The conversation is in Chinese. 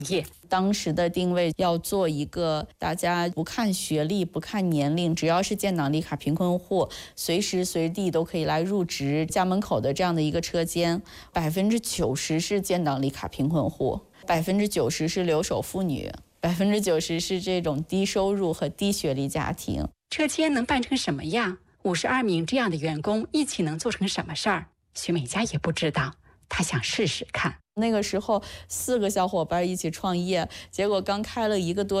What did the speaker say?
业。 当时的定位要做一个大家不看学历、不看年龄，只要是建档绿卡贫困户，随时随地都可以来入职家门口的这样的一个车间。90%是建档绿卡贫困户，90%是留守妇女，90%是这种低收入和低学历家庭。 车间能办成什么样？52名这样的员工一起能做成什么事儿？徐美佳也不知道，她想试试看。 那个时候4个小伙伴一起创业，结果刚开了1个多